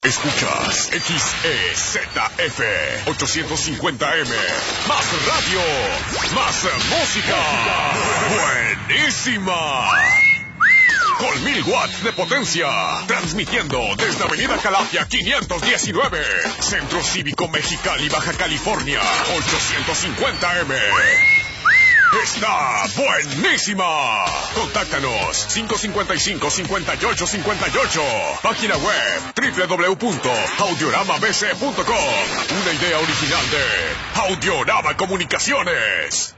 Escuchas XEZF 850M. Más radio, más música. Buenísima. Con 1000 watts de potencia. Transmitiendo desde Avenida Calafia 519. Centro Cívico Mexicali, Baja California. 850M. Está buenísima. Contáctanos 555-5858. Página web www.audioramabc.com. Una idea original de Audiorama Comunicaciones.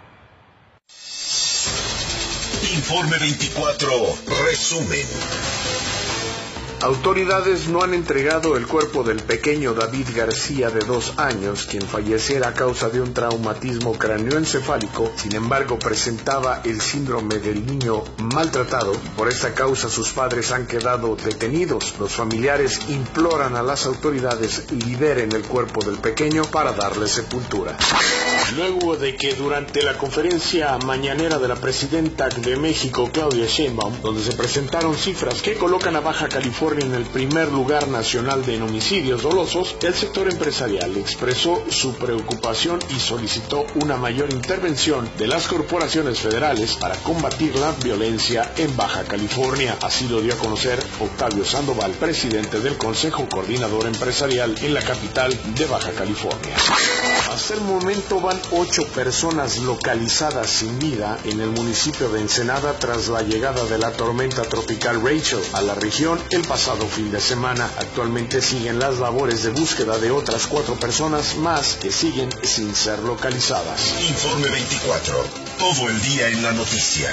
Informe 24, resumen. Autoridades no han entregado el cuerpo del pequeño David García de 2 años, quien falleciera a causa de un traumatismo craneoencefálico. Sin embargo, presentaba el síndrome del niño maltratado. Por esta causa, sus padres han quedado detenidos. Los familiares imploran a las autoridades liberen el cuerpo del pequeño para darle sepultura. Luego de que durante la conferencia mañanera de la presidenta de México, Claudia Sheinbaum, donde se presentaron cifras que colocan a Baja California en el primer lugar nacional de homicidios dolosos, el sector empresarial expresó su preocupación y solicitó una mayor intervención de las corporaciones federales para combatir la violencia en Baja California. Así lo dio a conocer Octavio Sandoval, presidente del Consejo Coordinador Empresarial en la capital de Baja California. Hasta el momento van 8 personas localizadas sin vida en el municipio de Ensenada tras la llegada de la tormenta tropical Rachel a la región el pasado fin de semana. Actualmente siguen las labores de búsqueda de otras 4 personas más que siguen sin ser localizadas. Informe 24, todo el día en la noticia.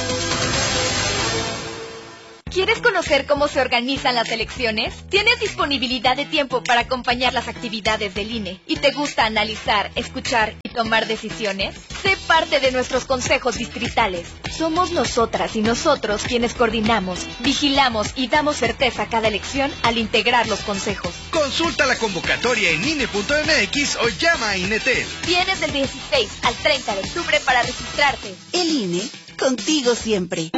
¿Quieres conocer cómo se organizan las elecciones? ¿Tienes disponibilidad de tiempo para acompañar las actividades del INE? ¿Y te gusta analizar, escuchar y tomar decisiones? Sé parte de nuestros consejos distritales. Somos nosotras y nosotros quienes coordinamos, vigilamos y damos certeza a cada elección al integrar los consejos. Consulta la convocatoria en INE.mx o llama a INETEL. Tienes del 16 al 30 de octubre para registrarte. El INE, contigo siempre.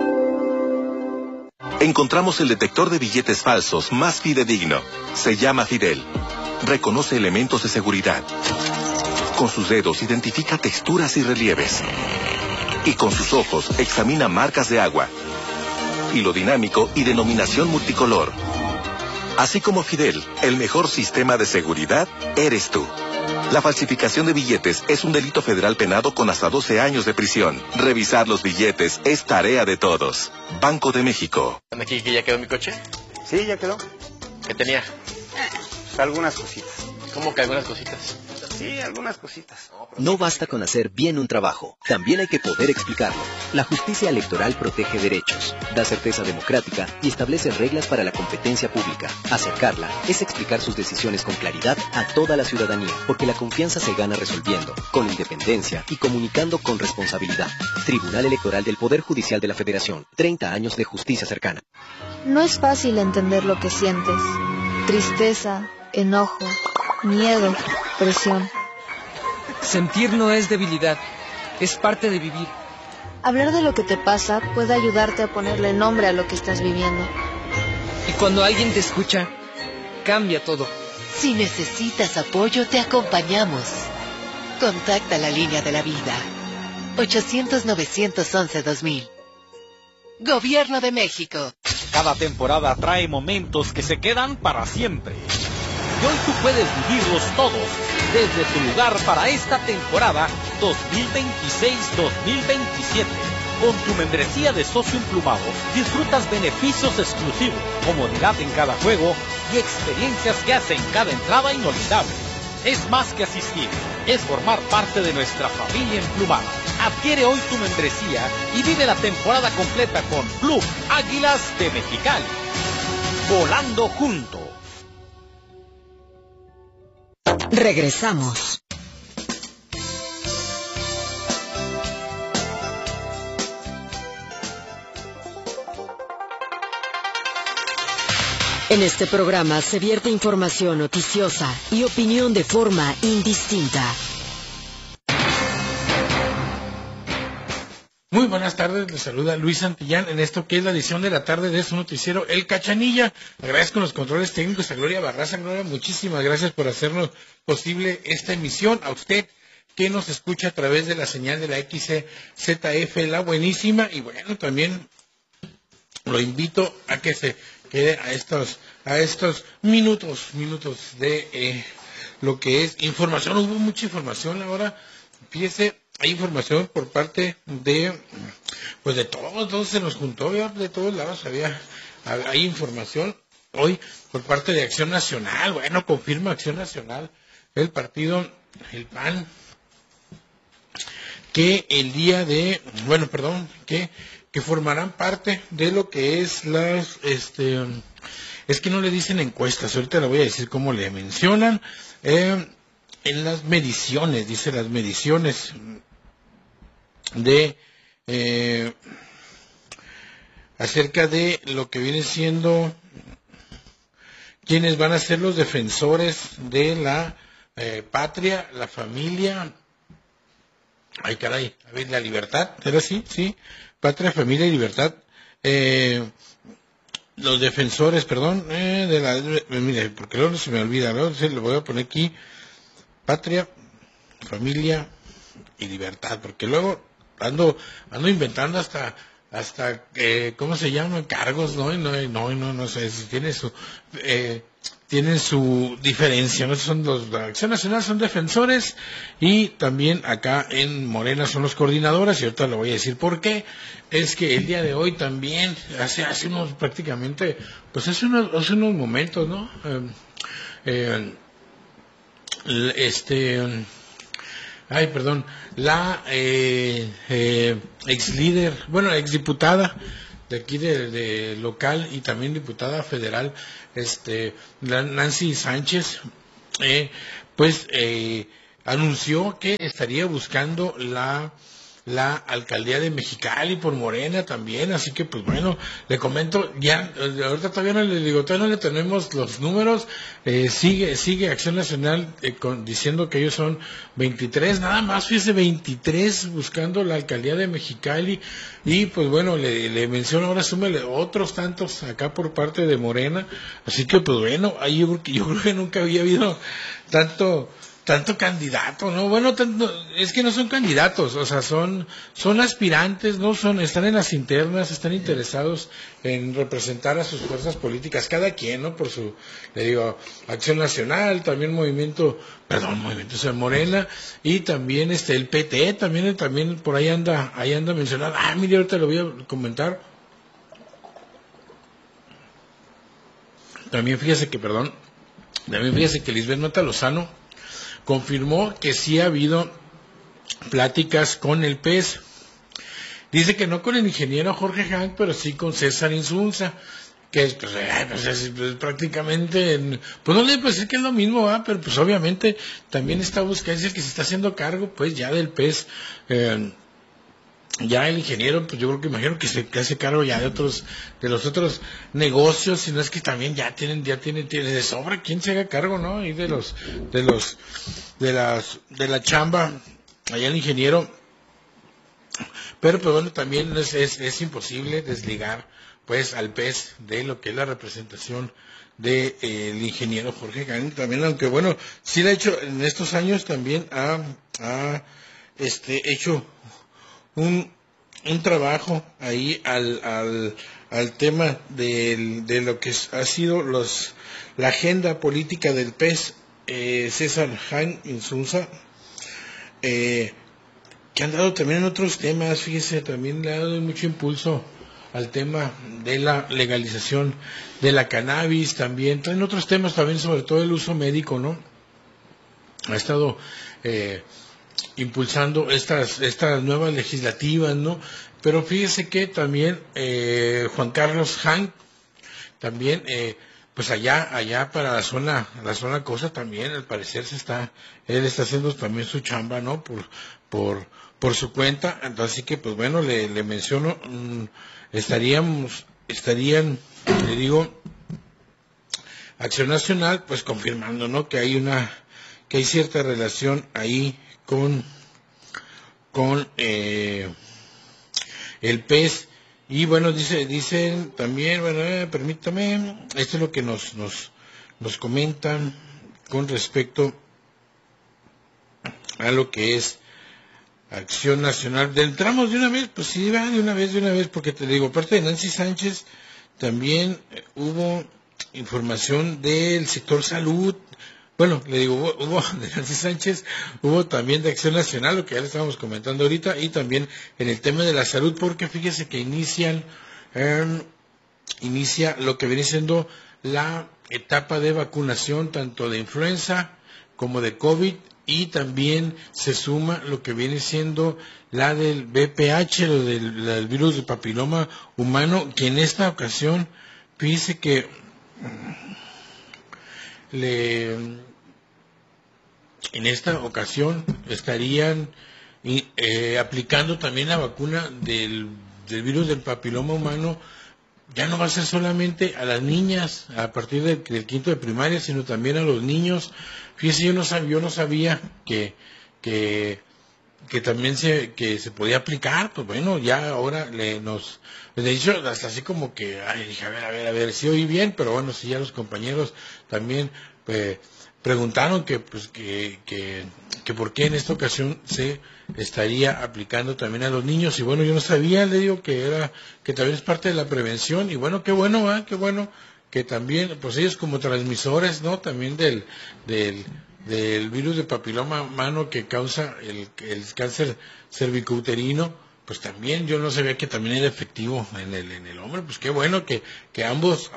Encontramos el detector de billetes falsos más fidedigno. Se llama Fidel. Reconoce elementos de seguridad. Con sus dedos identifica texturas y relieves. Y con sus ojos examina marcas de agua. Hilo dinámico y denominación multicolor. Así como Fidel, el mejor sistema de seguridad eres tú. La falsificación de billetes es un delito federal penado con hasta 12 años de prisión. Revisar los billetes es tarea de todos. Banco de México. ¿Aquí que ya quedó mi coche? Sí, ya quedó. ¿Qué tenía? Algunas cositas. ¿Cómo que algunas cositas? Sí, algunas cositas. No basta con hacer bien un trabajo, también hay que poder explicarlo. La justicia electoral protege derechos, da certeza democrática y establece reglas para la competencia pública. Acercarla es explicar sus decisiones con claridad a toda la ciudadanía, porque la confianza se gana resolviendo, con independencia y comunicando con responsabilidad. Tribunal Electoral del Poder Judicial de la Federación, 30 años de justicia cercana. No es fácil entender lo que sientes. Tristeza, enojo, miedo, presión. Sentir no es debilidad, es parte de vivir. Hablar de lo que te pasa puede ayudarte a ponerle nombre a lo que estás viviendo. Y cuando alguien te escucha, cambia todo. Si necesitas apoyo, te acompañamos. Contacta la línea de la vida. 800-911-2000. Gobierno de México. Cada temporada trae momentos que se quedan para siempre. Y hoy tú puedes vivirlos todos desde tu lugar para esta temporada 2026-2027. Con tu membresía de socio emplumado disfrutas beneficios exclusivos, comodidad en cada juego y experiencias que hacen cada entrada inolvidable. Es más que asistir, es formar parte de nuestra familia emplumada. Adquiere hoy tu membresía y vive la temporada completa con Club Águilas de Mexicali. Volando juntos. Regresamos. En este programa se vierte información noticiosa y opinión de forma indistinta. Muy buenas tardes, les saluda Luis Santillán en esto que es la edición de la tarde de su noticiero El Cachanilla. Agradezco los controles técnicos a Gloria Barraza. Gloria, muchísimas gracias por hacernos posible esta emisión. A usted que nos escucha a través de la señal de la XZF, la buenísima, y bueno, también lo invito a que se quede a estos minutos de lo que es información. Hubo mucha información ahora, fíjese. Hay información por parte de, pues de todos se nos juntó, ¿verdad? De todos lados hay información hoy por parte de Acción Nacional. Bueno, confirma Acción Nacional, el partido, el PAN, que el día de, que formarán parte de lo que es las, es que no le dicen encuestas, ahorita le voy a decir cómo le mencionan, en las mediciones, dice las mediciones de acerca de lo que viene siendo quienes van a ser los defensores de la patria, la familia, ay caray, a ver, la libertad, ¿era así? Sí, patria, familia y libertad, los defensores, perdón, mire, porque luego se me olvida, ¿no? Entonces le voy a poner aquí, patria, familia y libertad, porque luego ando inventando hasta ¿cómo se llaman? Cargos, no sé, si tienen su diferencia, ¿no? Son los de Acción Nacional, son defensores, y también acá en Morena son los coordinadores, y ahorita le voy a decir por qué. Es que el día de hoy también, hace unos prácticamente, pues hace unos momentos, ¿no? La ex líder, ex diputada de aquí de local y también diputada federal, la Nancy Sánchez, anunció que estaría buscando la alcaldía de Mexicali por Morena también, así que pues bueno, le comento, ya, ahorita todavía no le tenemos los números, sigue Acción Nacional diciendo que ellos son 23, nada más, fíjese, 23 buscando la alcaldía de Mexicali, y pues bueno, le menciono ahora, súmele otros tantos acá por parte de Morena, así que pues bueno, ahí yo creo que nunca había habido tanto candidato, ¿no? Bueno, es que no son candidatos, o sea, son aspirantes, no están en las internas, están interesados en representar a sus fuerzas políticas, cada quien, ¿no? Por su, le digo, Acción Nacional, también Movimiento, o sea, Morena, y también el PT, también por ahí anda mencionado. Mire, ahorita lo voy a comentar. También fíjese que Lisbeth Mata Lozano confirmó que sí ha habido pláticas con el PES. Dice que no con el ingeniero Jorge Hank, pero sí con César Insunza, que es prácticamente, pues no le puedo decir que es lo mismo, pero pues obviamente también está buscando, es el que se está haciendo cargo, pues ya del PES. Ya el ingeniero, pues yo creo que imagino que se hace cargo ya de los otros negocios, sino es que también ya tiene de sobra quien se haga cargo, ¿no? Y de la chamba, allá el ingeniero. Pero pues bueno, también es imposible desligar pues al PES de lo que es la representación de el ingeniero Jorge Gani, también, aunque bueno, sí le ha hecho en estos años, también ha hecho un trabajo ahí al tema de lo que ha sido la agenda política del PES, César Jaime Insunza, que han dado también en otros temas, fíjese, también le ha dado mucho impulso al tema de la legalización de la cannabis, también en otros temas, también sobre todo el uso médico, ¿no? Ha estado impulsando estas nuevas legislativas, ¿no? Pero fíjese que también Juan Carlos Han, también pues allá para la zona cosa, también al parecer él está haciendo también su chamba, ¿no? Por su cuenta. Entonces, así que pues bueno, le menciono, estarían, le digo, Acción Nacional, pues confirmando, ¿no? Que hay cierta relación ahí con el pez. Y bueno, dicen también, bueno, permítame, esto es lo que nos comentan con respecto a lo que es Acción Nacional. Entramos de una vez, pues sí, va de una vez, porque te digo, aparte de Nancy Sánchez, también hubo información del sector salud. Bueno, le digo, hubo de Nancy Sánchez, hubo también de Acción Nacional, lo que ya le estábamos comentando ahorita, y también en el tema de la salud, porque fíjese que inicia lo que viene siendo la etapa de vacunación, tanto de influenza como de COVID, y también se suma lo que viene siendo la del VPH, lo del virus del papiloma humano, que en esta ocasión, fíjese que en esta ocasión estarían aplicando también la vacuna del virus del papiloma humano. Ya no va a ser solamente a las niñas a partir del quinto de primaria, sino también a los niños. Fíjese, yo no sabía que también se podía aplicar. Pues bueno, ya ahora de hecho, hasta así como que, dije, a ver, sí oí bien, pero bueno, sí, ya los compañeros también preguntaron que por qué en esta ocasión se estaría aplicando también a los niños. Y bueno, yo no sabía, le digo que también es parte de la prevención. Y bueno, qué bueno que también, pues ellos como transmisores, ¿no? También del virus de papiloma humano que causa el cáncer cervicouterino, pues también yo no sabía que también era efectivo en el hombre. Pues qué bueno que ambos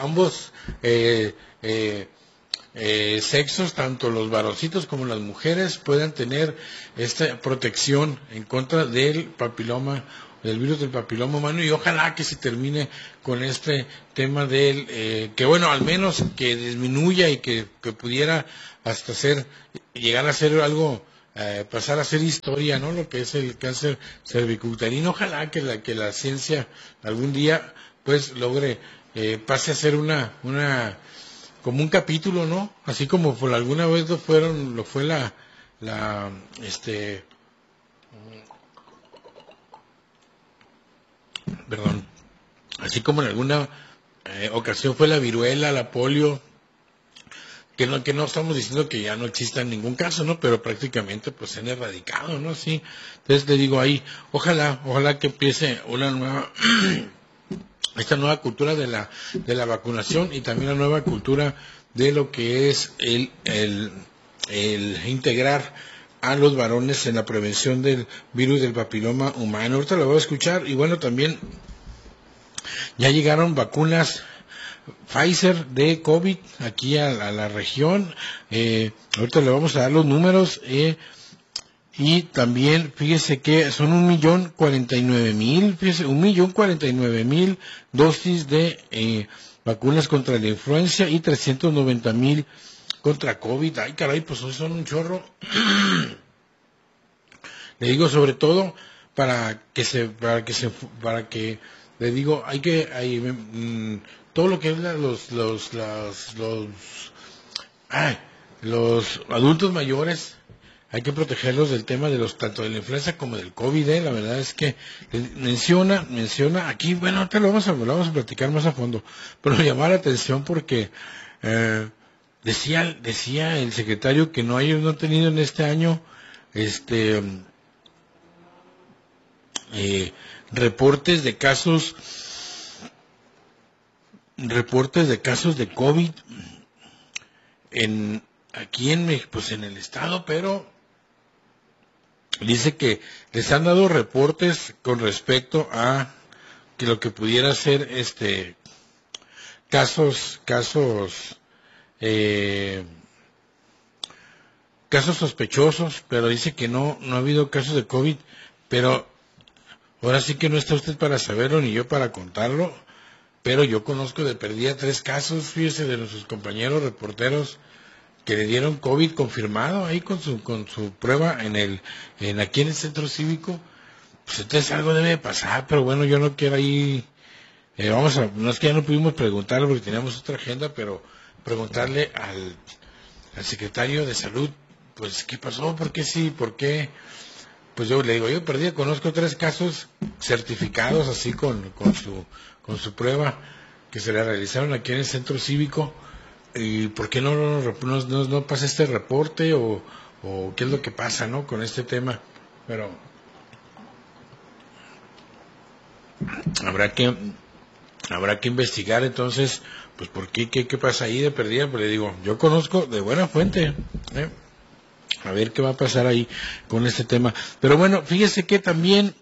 sexos, tanto los varoncitos como las mujeres, puedan tener esta protección en contra del virus del papiloma humano, y ojalá que se termine con este tema que bueno, al menos que disminuya y que pudiera hasta llegar a ser algo, pasar a ser historia, ¿no? Lo que es el cáncer cervicouterino. Ojalá que la ciencia algún día pues logre pase a ser como un capítulo, ¿no? Así como por alguna vez así como en alguna ocasión fue la viruela, la polio, que no estamos diciendo que ya no exista en ningún caso, ¿no? Pero prácticamente pues se han erradicado, ¿no? Sí. Entonces le digo ahí, ojalá que empiece una nueva esta nueva cultura de la vacunación, y también la nueva cultura de lo que es el integrar a los varones en la prevención del virus del papiloma humano. Ahorita lo voy a escuchar. Y bueno, también ya llegaron vacunas Pfizer de COVID aquí a la región. Ahorita le vamos a dar los números. Y también, fíjese que son 1,049,000, fíjese, 1,049,000 dosis de vacunas contra la influenza y 390,000 contra COVID. Ay, caray, pues son un chorro. Le digo, sobre todo para que le digo, todo lo que es los adultos mayores, hay que protegerlos del tema tanto de la influenza como del COVID. La verdad es que menciona aquí, bueno, ahorita lo vamos a platicar más a fondo, pero me llamaba la atención porque decía el secretario que no han tenido en este año reportes de casos de COVID aquí en el estado, pero dice que les han dado reportes con respecto a que lo que pudiera ser casos sospechosos, pero dice que no ha habido casos de COVID. Pero ahora sí que no está usted para saberlo ni yo para contarlo, pero yo conozco de perdida 3 casos, fíjese, de nuestros compañeros reporteros que le dieron COVID confirmado ahí con su prueba aquí en el centro cívico. Pues entonces algo debe pasar, pero bueno, yo no quiero ahí, no es que ya no pudimos preguntarle porque teníamos otra agenda, pero preguntarle al secretario de salud, pues qué pasó, por qué sí, por qué pues yo le digo, yo perdí, conozco 3 casos certificados así con su prueba que se le realizaron aquí en el centro cívico. ¿Y por qué no pasa este reporte o qué es lo que pasa, no, con este tema? Pero habrá que investigar entonces, pues por qué pasa ahí de perdida. Pues le digo, yo conozco de buena fuente, a ver qué va a pasar ahí con este tema. Pero bueno, fíjese que también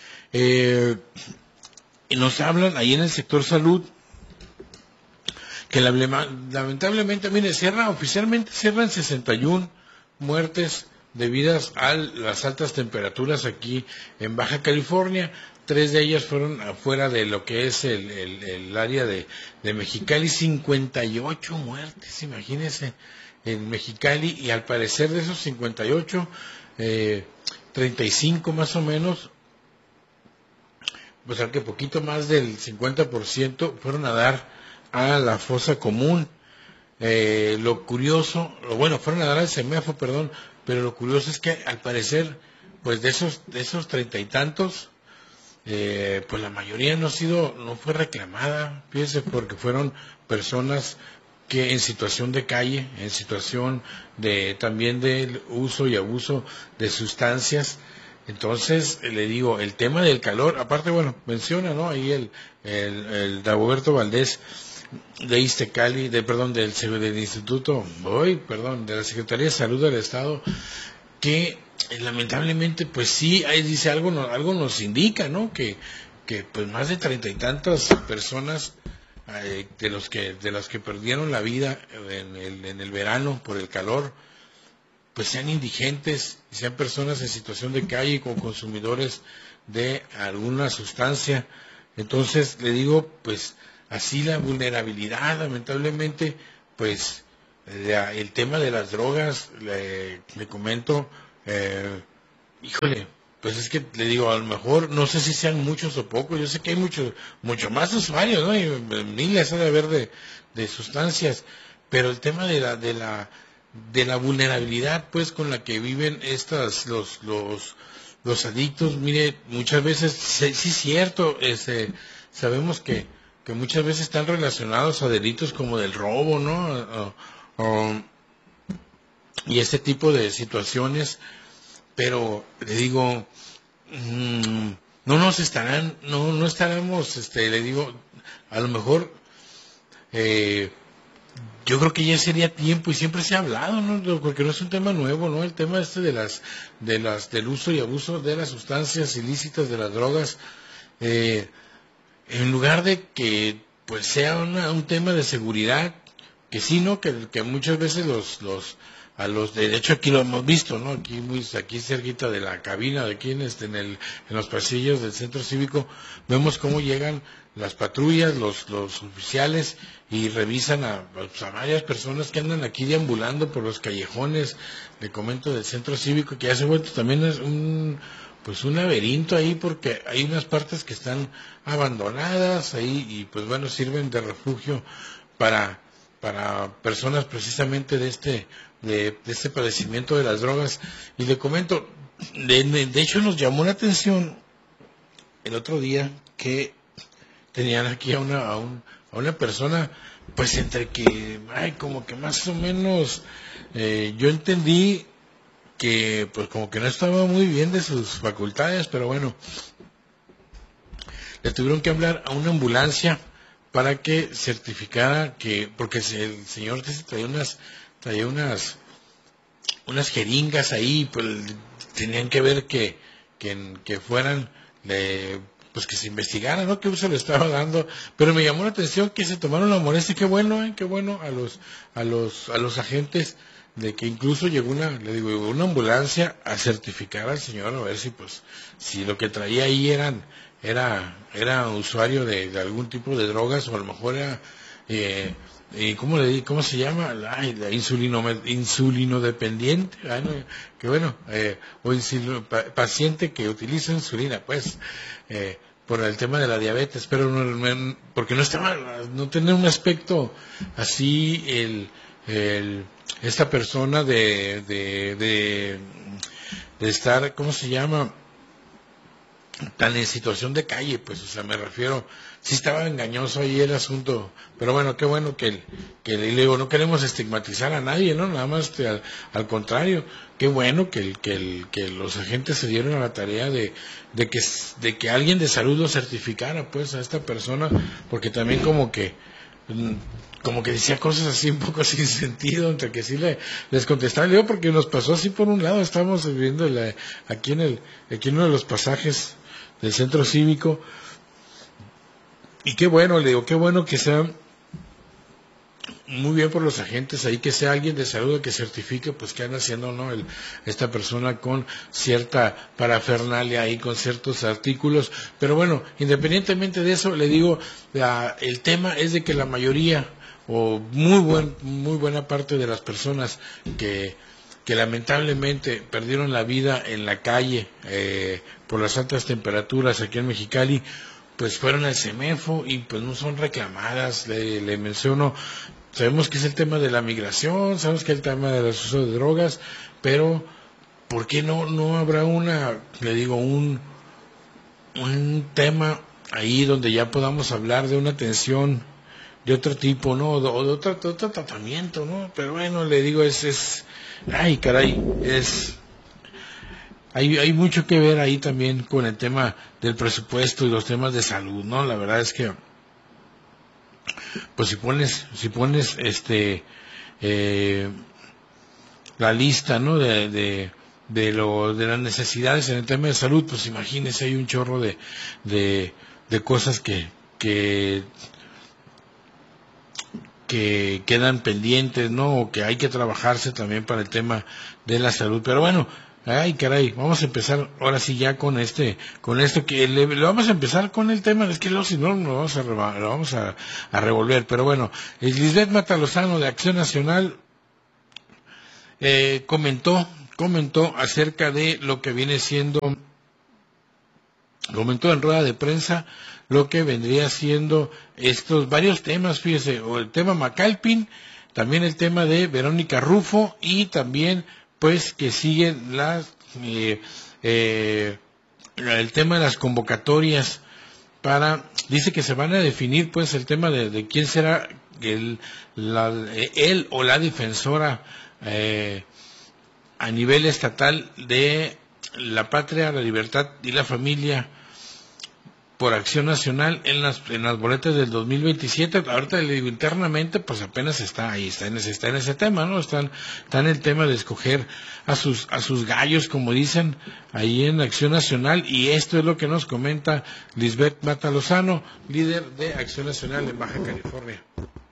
nos hablan ahí en el sector salud que lamentablemente, mire, oficialmente cierran 61 muertes debidas a las altas temperaturas aquí en Baja California. 3 de ellas fueron afuera de lo que es el área de Mexicali. 58 muertes, imagínense, en Mexicali, y al parecer de esos 58, 35 más o menos, pues aunque poquito más del 50% fueron a dar a la fosa común. Lo curioso, fueron a dar al CEMEFO, perdón, pero lo curioso es que al parecer, pues de esos 30 y tantos, pues la mayoría no fue reclamada, fíjese, porque fueron personas que en situación de calle, en situación también de uso y abuso de sustancias. Entonces, le digo, el tema del calor, aparte, menciona, ¿no?, ahí el Dagoberto Valdés de Iztecali, del Instituto, de la Secretaría de Salud del Estado, que lamentablemente, pues sí, ahí dice algo nos indica, ¿no?, que pues más de 30 y tantas personas de las que perdieron la vida en el verano por el calor, pues sean indigentes, sean personas en situación de calle y con consumidores de alguna sustancia. Entonces, le digo, pues así la vulnerabilidad, lamentablemente, pues el tema de las drogas, le comento, híjole, pues es que le digo, a lo mejor, no sé si sean muchos o pocos, yo sé que hay mucho más usuarios, ¿no? Y miles ha de haber de sustancias, pero el tema de la vulnerabilidad, pues, con la que viven los adictos, mire, muchas veces, sí es cierto, sabemos que muchas veces están relacionados a delitos como del robo, ¿no? Y este tipo de situaciones, pero le digo, no estaremos, le digo, a lo mejor, yo creo que ya sería tiempo, y siempre se ha hablado, ¿no?, porque no es un tema nuevo, ¿no?, el tema del uso y abuso de las sustancias ilícitas, de las drogas, en lugar de que pues sea un tema de seguridad, que sí, ¿no?, que muchas veces de hecho aquí lo hemos visto, ¿no?, aquí cerquita de la cabina, de aquí en los pasillos del centro cívico, vemos cómo llegan las patrullas, los oficiales, y revisan a varias personas que andan aquí deambulando por los callejones, le comento, del centro cívico, que ya se ha vuelto también un laberinto ahí, porque hay unas partes que están abandonadas ahí, y pues sirven de refugio para personas precisamente de este padecimiento de las drogas. Y le comento, de hecho nos llamó la atención el otro día que tenían aquí a una persona, pues entre que, como que más o menos, yo entendí que pues como que no estaba muy bien de sus facultades, pero bueno, le tuvieron que hablar a una ambulancia para que certificara porque el señor traía unas jeringas ahí, pues tenían que ver que fueran, pues que se investigara, ¿no?, qué uso le estaba dando. Pero me llamó la atención que se tomaron la molestia, qué bueno a los agentes, de que incluso llegó una ambulancia a certificar al señor, a ver si lo que traía ahí era usuario de algún tipo de drogas, o a lo mejor era ¿cómo se llama? La insulinodependiente, paciente que utiliza insulina, pues, por el tema de la diabetes, pero porque no tenía un aspecto así esta persona estar, ¿cómo se llama?, tan en situación de calle, pues, o sea, me refiero, sí estaba engañoso ahí el asunto, pero bueno, qué bueno que le digo, no queremos estigmatizar a nadie, ¿no? Nada más al contrario, qué bueno que los agentes se dieron a la tarea de que alguien de salud lo certificara, pues, a esta persona, porque también como que decía cosas así un poco sin sentido, entre que sí les contestaba, le digo, porque nos pasó así por un lado, estábamos viviendo aquí en uno de los pasajes del centro cívico, y qué bueno, le digo, qué bueno que sea muy bien por los agentes ahí, que sea alguien de salud que certifique pues que anda haciendo, ¿no?, esta persona con cierta parafernalia ahí, con ciertos artículos, pero bueno, independientemente de eso, le digo, el tema es de que la mayoría o muy buena parte de las personas que lamentablemente perdieron la vida en la calle por las altas temperaturas aquí en Mexicali, pues fueron al CEMEFO y pues no son reclamadas. Le menciono, sabemos que es el tema de la migración, sabemos que es el tema del uso de drogas, pero ¿por qué no habrá un tema ahí donde ya podamos hablar de una atención de otro tipo, ¿no?, o de otro tratamiento, ¿no? Pero bueno, le digo, ay, caray, hay mucho que ver ahí también con el tema del presupuesto y los temas de salud, ¿no? La verdad es que, pues si pones la lista, ¿no?, de las necesidades en el tema de salud, pues imagínese, hay un chorro de cosas que quedan pendientes, ¿no?, o que hay que trabajarse también para el tema de la salud. Pero bueno, ay, caray, vamos a empezar ahora sí ya con esto que le vamos a empezar con el tema, es que luego si no lo vamos a revolver. Pero bueno, Lisbeth Mata Lozano de Acción Nacional comentó acerca de lo que viene siendo, comentó en rueda de prensa lo que vendría siendo estos varios temas, fíjese, o el tema McAlpin, también el tema de Verónica Rufo, y también pues que siguen el tema de las convocatorias dice que se van a definir pues el tema de quién será él o la defensora a nivel estatal de la patria, la libertad y la familia por Acción Nacional en las boletas del 2027. Ahorita le digo, internamente pues apenas está en ese tema, ¿no? Está en el tema de escoger a sus gallos, como dicen ahí en Acción Nacional, y esto es lo que nos comenta Lisbeth Mata Lozano, líder de Acción Nacional en Baja California.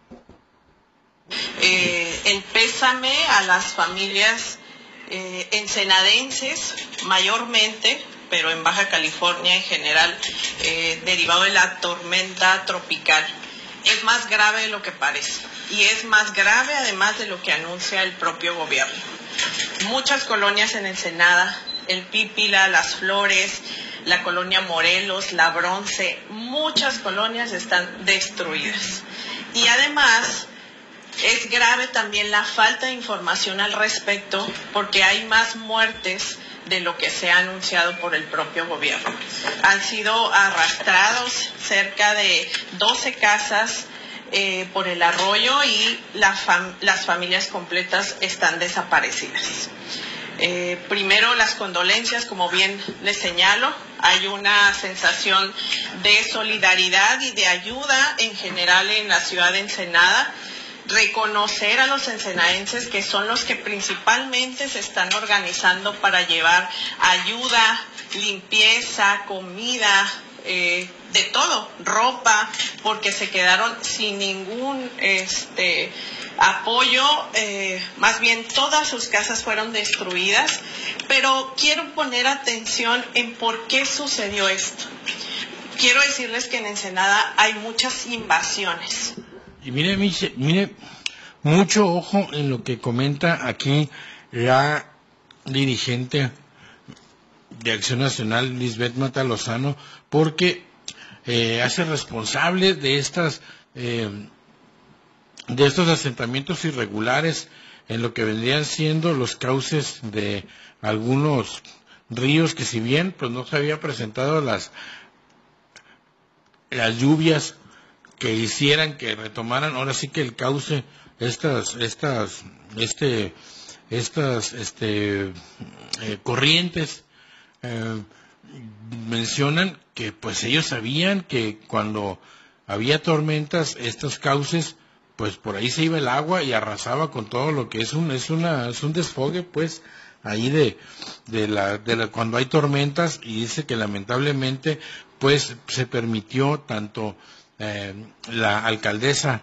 El pésame a las familias ensenadenses mayormente, pero en Baja California en general, derivado de la tormenta tropical. Es más grave de lo que parece, y es más grave además de lo que anuncia el propio gobierno. Muchas colonias en Ensenada, el Pípila, Las Flores, la colonia Morelos, La Bronce, muchas colonias están destruidas. Y además es grave también la falta de información al respecto, porque hay más muertes de lo que se ha anunciado por el propio gobierno. Han sido arrastrados cerca de 12 casas por el arroyo, y las familias completas están desaparecidas. Primero, las condolencias, como bien les señalo, hay una sensación de solidaridad y de ayuda en general en la ciudad de Ensenada. Reconocer a los ensenadenses, que son los que principalmente se están organizando para llevar ayuda, limpieza, comida, de todo, ropa, porque se quedaron sin ningún apoyo, más bien todas sus casas fueron destruidas. Pero quiero poner atención en por qué sucedió esto. Quiero decirles que en Ensenada hay muchas invasiones. Y mire, mucho ojo en lo que comenta aquí la dirigente de Acción Nacional, Lisbeth Mata Lozano, porque hace responsable de estos asentamientos irregulares en lo que vendrían siendo los cauces de algunos ríos que, si bien pues no se había presentado las lluvias que hicieran que retomaran ahora sí que el cauce, estas corrientes, mencionan que pues ellos sabían que cuando había tormentas, estos cauces, pues por ahí se iba el agua y arrasaba con todo lo que es un desfogue, pues, ahí cuando hay tormentas, y dice que lamentablemente, pues, se permitió tanto la alcaldesa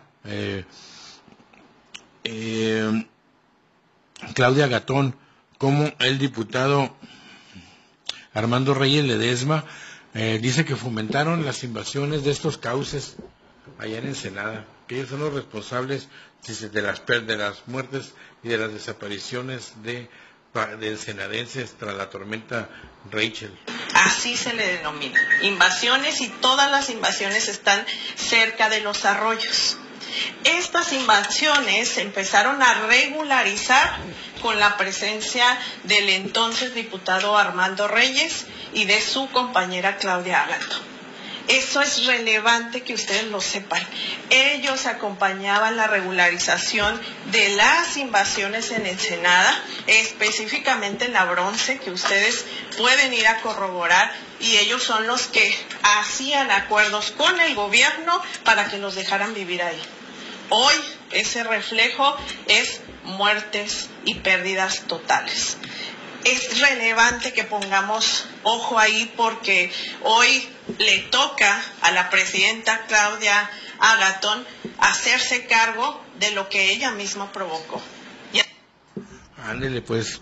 Claudia Gatón como el diputado Armando Reyes Ledesma, dice que fomentaron las invasiones de estos cauces allá en Ensenada, que ellos son los responsables de las muertes y de las desapariciones de ensenadenses tras la tormenta Rachel. Así se le denomina, invasiones, y todas las invasiones están cerca de los arroyos. Estas invasiones se empezaron a regularizar con la presencia del entonces diputado Armando Reyes y de su compañera Claudia Gatón. Eso es relevante que ustedes lo sepan. Ellos acompañaban la regularización de las invasiones en Ensenada, específicamente en la Bronce, que ustedes pueden ir a corroborar, y ellos son los que hacían acuerdos con el gobierno para que los dejaran vivir ahí. Hoy ese reflejo es muertes y pérdidas totales. Es relevante que pongamos ojo ahí, porque hoy le toca a la presidenta Claudia Gatón hacerse cargo de lo que ella misma provocó. Ándele pues,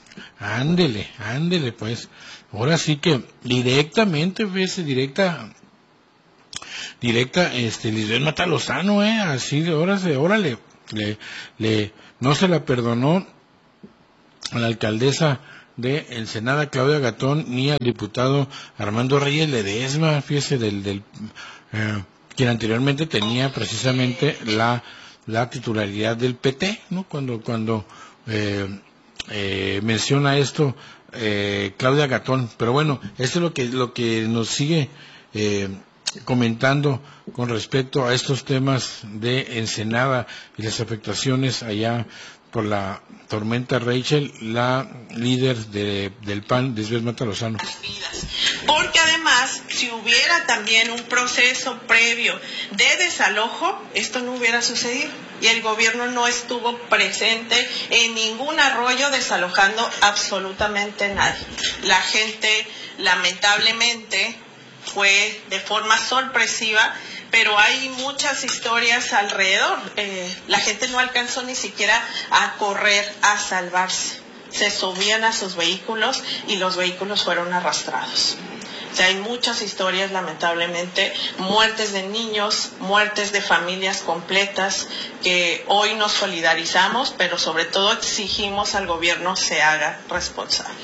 ahora sí que directamente, fíjese, directa, Lisbeth Mata Lozano, así de órale, no se la perdonó a la alcaldesa de Ensenada, Claudia Gatón, ni al diputado Armando Reyes Ledesma, fíjese, quien anteriormente tenía precisamente la titularidad del PT, ¿no? Cuando menciona esto Claudia Gatón. Pero bueno, esto es lo que nos sigue comentando con respecto a estos temas de Ensenada y las afectaciones allá por la tormenta Rachel, la líder del PAN, Lisbeth Mata Lozano. Porque además, si hubiera también un proceso previo de desalojo, esto no hubiera sucedido, y el gobierno no estuvo presente en ningún arroyo desalojando absolutamente nadie. La gente, lamentablemente, fue de forma sorpresiva, pero hay muchas historias alrededor. La gente no alcanzó ni siquiera a correr, a salvarse. Se subían a sus vehículos y los vehículos fueron arrastrados. O sea, hay muchas historias, lamentablemente, muertes de niños, muertes de familias completas, que hoy nos solidarizamos, pero sobre todo exigimos al gobierno se haga responsable.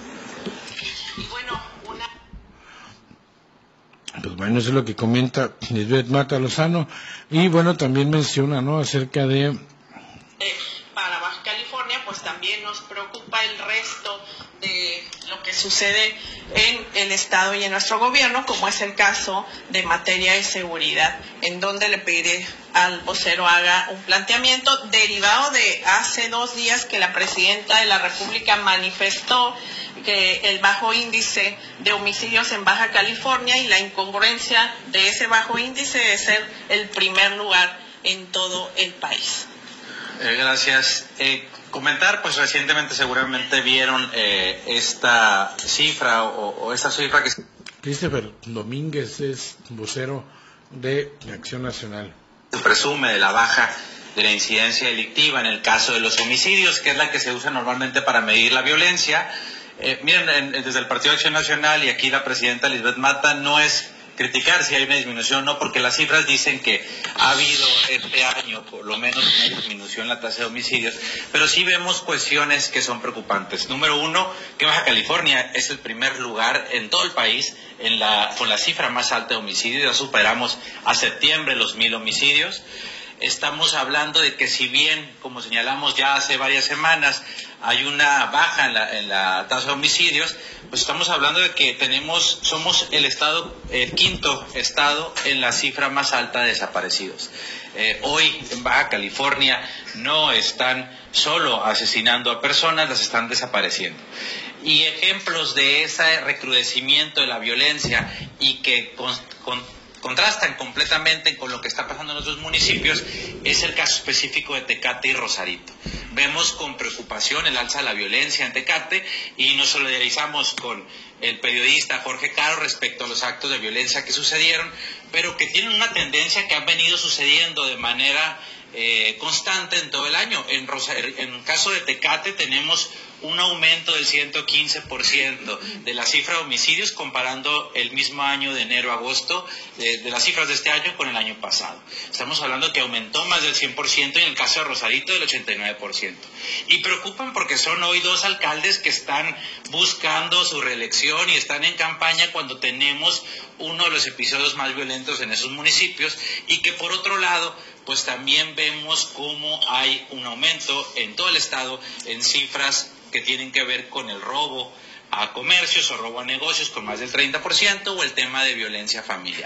Pues bueno, eso es lo que comenta Lisbeth Mata Lozano, y bueno, también menciona, ¿no?, acerca de... Para Baja California, pues también nos preocupa el resto de lo que sucede en el estado y en nuestro gobierno, como es el caso de materia de seguridad, en donde le pediré al vocero haga un planteamiento derivado de hace 2 días que la presidenta de la República manifestó que el bajo índice de homicidios en Baja California y la incongruencia de ese bajo índice de ser el primer lugar en todo el país. Gracias. Comentar, pues recientemente seguramente vieron esta cifra o esta cifra que... Christopher Domínguez es vocero de Acción Nacional. Se presume de la baja de la incidencia delictiva en el caso de los homicidios, que es la que se usa normalmente para medir la violencia. Miren, desde el Partido de Acción Nacional y aquí la presidenta Lisbeth Mata, no es criticar si hay una disminución, no, porque las cifras dicen que ha habido este año por lo menos una disminución en la tasa de homicidios, pero sí vemos cuestiones que son preocupantes. Número 1, que Baja California es el primer lugar en todo el país con la cifra más alta de homicidios, ya superamos a septiembre los 1000 homicidios. estamos hablando de que si bien, como señalamos ya hace varias semanas, hay una baja en la tasa de homicidios, pues estamos hablando de que somos el quinto estado en la cifra más alta de desaparecidos. Hoy en Baja California no están solo asesinando a personas, las están desapareciendo. Y ejemplos de ese recrudecimiento de la violencia y que contrastan completamente con lo que está pasando en otros municipios es el caso específico de Tecate y Rosarito. Vemos con preocupación el alza de la violencia en Tecate y nos solidarizamos con el periodista Jorge Caro respecto a los actos de violencia que sucedieron, pero que tienen una tendencia que han venido sucediendo de manera constante en todo el año. En el caso de Tecate tenemos un aumento del 115% de la cifra de homicidios comparando el mismo año de enero a agosto de las cifras de este año con el año pasado. Estamos hablando que aumentó más del 100% y en el caso de Rosarito del 89%. Y preocupan porque son hoy dos alcaldes que están buscando su reelección y están en campaña cuando tenemos uno de los episodios más violentos en esos municipios y que por otro lado pues también vemos cómo hay un aumento en todo el estado en cifras que tienen que ver con el robo a comercios o robo a negocios con más del 30% o el tema de violencia familiar.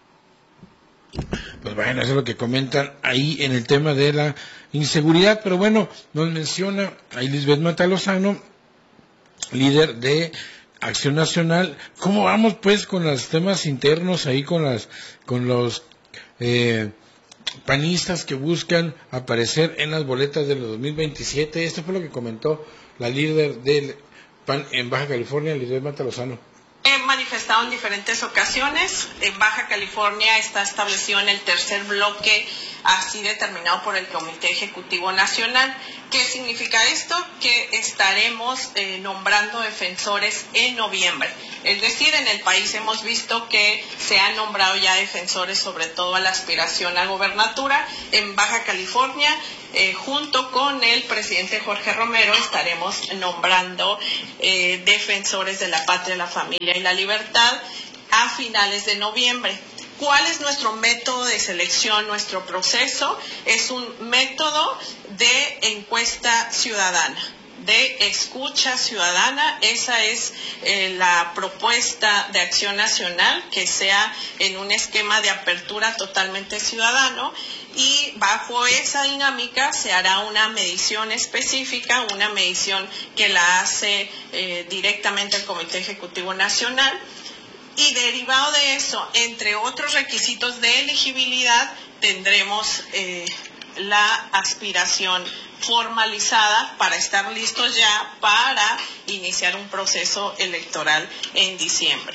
Pues bueno, eso es lo que comentan ahí en el tema de la inseguridad, pero bueno, nos menciona ahí Lisbeth Mata Lozano, líder de Acción Nacional. ¿Cómo vamos pues con los temas internos ahí con los panistas que buscan aparecer en las boletas de los 2027? Esto fue lo que comentó la líder del PAN en Baja California, Lisbeth Mata Lozano. He manifestado en diferentes ocasiones. En Baja California está establecido en el tercer bloque, así determinado por el Comité Ejecutivo Nacional. ¿Qué significa esto? Que estaremos nombrando defensores en noviembre. Es decir, en el país hemos visto que se han nombrado ya defensores, sobre todo a la aspiración a gobernatura. En Baja California, junto con el presidente Jorge Romero, estaremos nombrando defensores de la patria, la familia y la libertad a finales de noviembre. ¿Cuál es nuestro método de selección, nuestro proceso? Es un método de encuesta ciudadana, de escucha ciudadana. Esa es la propuesta de Acción Nacional, que sea en un esquema de apertura totalmente ciudadano, y bajo esa dinámica se hará una medición específica, una medición que la hace directamente el Comité Ejecutivo Nacional. Y derivado de eso, entre otros requisitos de elegibilidad, tendremos la aspiración formalizada para estar listos ya para iniciar un proceso electoral en diciembre.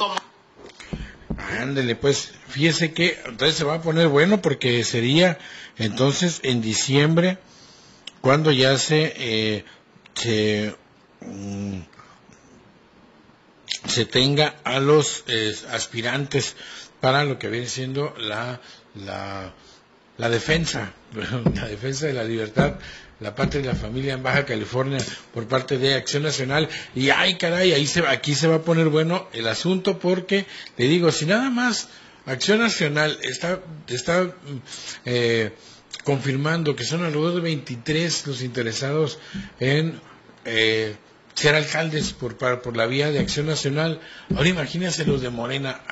Ándele, pues, fíjese que entonces se va a poner bueno porque sería entonces en diciembre cuando ya se tenga a los aspirantes para lo que viene siendo la defensa de la libertad, la patria y la familia en Baja California por parte de Acción Nacional. Y ay caray, aquí se va a poner bueno el asunto, porque le digo, si nada más Acción Nacional está confirmando que son alrededor de 23 los interesados en ser alcaldes por la vía de Acción Nacional, ahora imagínense los de Morena.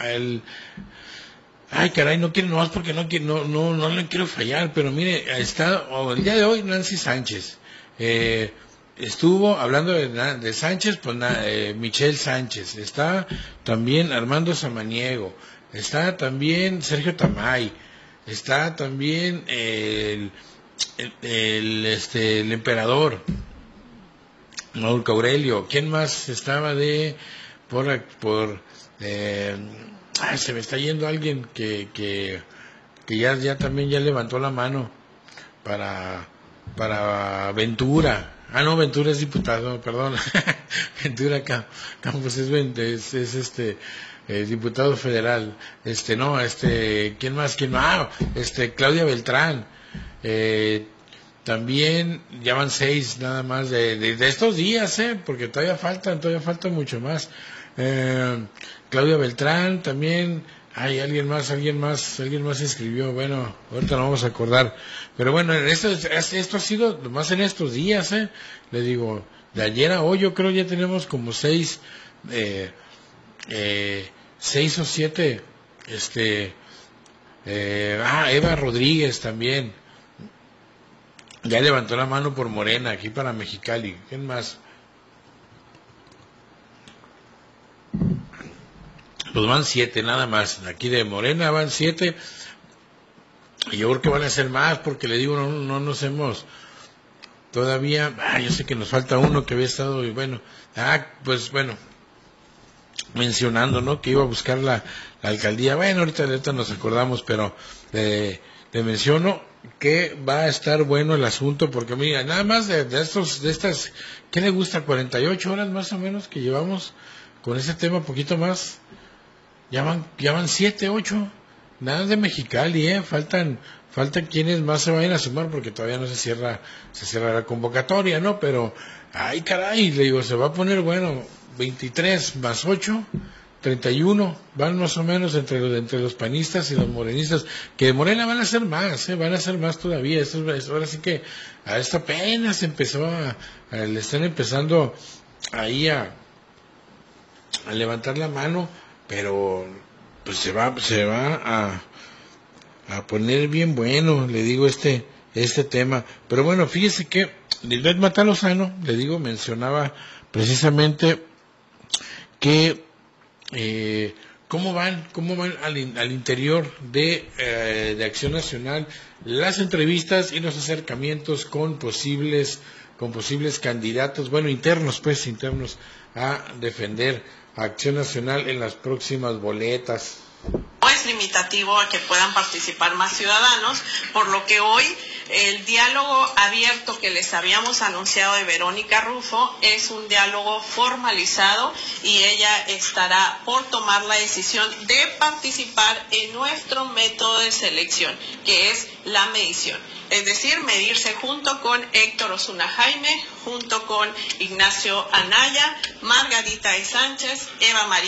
Ay caray, no quiero nomás porque no le quiero fallar, pero mire, el día de hoy Nancy Sánchez estuvo hablando de Sánchez, pues Michelle Sánchez, está también Armando Samaniego, está también Sergio Tamay, está también el emperador Marco Aurelio. ¿Quién más estaba se me está yendo alguien que ya también ya levantó la mano para Ventura? No, Ventura es diputado, perdón. Ventura Campos es diputado federal. ¿Quién más? Claudia Beltrán. También ya van 6 nada más de estos días, porque todavía falta mucho más. Claudia Beltrán también, Ay, alguien más escribió. Bueno, ahorita lo vamos a acordar. Pero bueno, esto ha sido más en estos días, le digo, de ayer a hoy yo creo ya tenemos como 6 o 7, Eva Rodríguez también. Ya levantó la mano por Morena, aquí para Mexicali. ¿Quién más? Pues van 7 nada más. Aquí de Morena van 7. Y yo creo que van a ser más, porque le digo, no nos hemos todavía. Yo sé que nos falta uno que había estado, y bueno. Pues bueno, mencionando, ¿no? Que iba a buscar la alcaldía. Bueno, ahorita nos acordamos, pero le menciono que va a estar bueno el asunto, porque mira, nada más de estas, ¿qué le gusta? 48 horas más o menos que llevamos con ese tema, poquito más. Ya van 7, 8, nada de Mexicali, faltan quienes más se vayan a sumar, porque todavía no se cierra la convocatoria, ¿no? Pero, ay caray, le digo, se va a poner bueno, 23 más 8, 31, van más o menos entre los panistas y los morenistas, que de Morena van a ser más todavía. Ahora sí que a esto apenas le están empezando ahí a levantar la mano, pero pues se va a poner bien bueno, le digo, este tema. Pero bueno, fíjese que Lisbeth Matalozano, le digo, mencionaba precisamente que cómo van al interior de Acción Nacional las entrevistas y los acercamientos con posibles candidatos, bueno, internos a defender a Acción Nacional en las próximas boletas. No es limitativo a que puedan participar más ciudadanos, por lo que hoy el diálogo abierto que les habíamos anunciado de Verónica Rufo es un diálogo formalizado, y ella estará por tomar la decisión de participar en nuestro método de selección, que es la medición. Es decir, medirse junto con Héctor Osuna Jaime, junto con Ignacio Anaya, Margarita E. Sánchez, Eva María